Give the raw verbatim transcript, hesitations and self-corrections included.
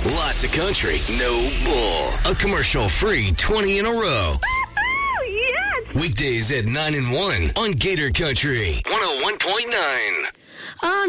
Lots of country, no bull. A commercial-free twenty in a row. Yes! Weekdays at nine and one on Gator Country one oh one point nine. On